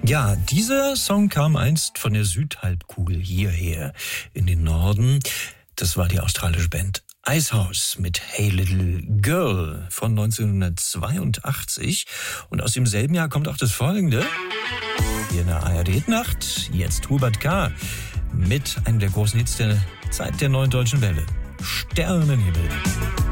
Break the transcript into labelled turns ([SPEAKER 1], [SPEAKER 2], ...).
[SPEAKER 1] Ja, dieser Song kam einst von der Südhalbkugel hierher in den Norden. Das war die australische Band Icehouse mit Hey Little Girl von 1982. Und aus demselben Jahr kommt auch das folgende. Hier in der ARD-Nacht, jetzt Hubert K. mit einem der großen Hits der Zeit der neuen deutschen Welle. Sternenhimmel.